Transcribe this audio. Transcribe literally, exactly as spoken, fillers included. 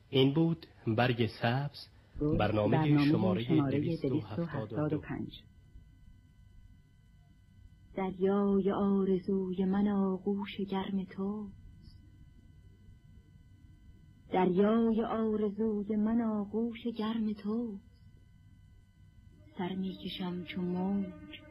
این بود برگ سبز، برنامه, برنامه شماره دویست و هفتاد و پنج. دریای آرزوی من آغوش گرم توست، دریای آرزوی من آغوش گرم توست. سر می کشم چو موج